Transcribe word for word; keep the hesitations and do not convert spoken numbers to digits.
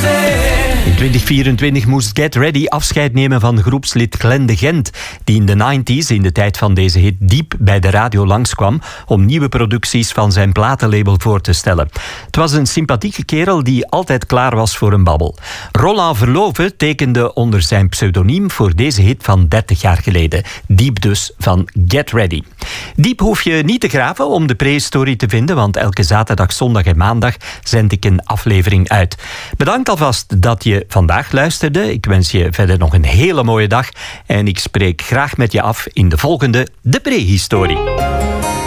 In twintig vierentwintig moest Get Ready afscheid nemen van groepslid Glenn de Gent, die in de negentig, in de tijd van deze hit, diep bij de radio langskwam om nieuwe producties van zijn platenlabel voor te stellen. Het was een sympathieke kerel die altijd klaar was voor een babbel. Roland Verloven tekende onder zijn pseudoniem voor deze hit van dertig jaar geleden. Diep dus van Get Ready. Diep hoef je niet te graven om de prehistorie te vinden, want elke zaterdag, zondag en maandag zend ik een aflevering uit. Bedankt alvast dat je vandaag luisterde. Ik wens je verder nog een hele mooie dag en ik spreek graag met je af in de volgende De Prehistorie.